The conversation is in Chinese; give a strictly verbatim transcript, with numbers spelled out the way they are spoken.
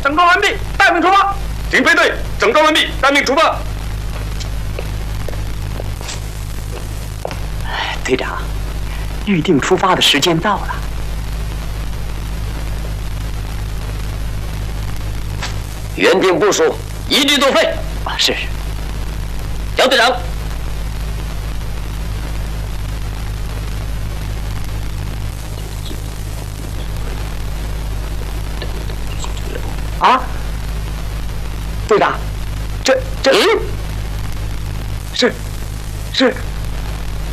整装完毕，待命出发。 警备队整装完毕，待命出发。 队长，预定出发的时间到了。 原定部署，一律作废。 啊，是是。 姚队长。 啊，队长，这这，嗯，是是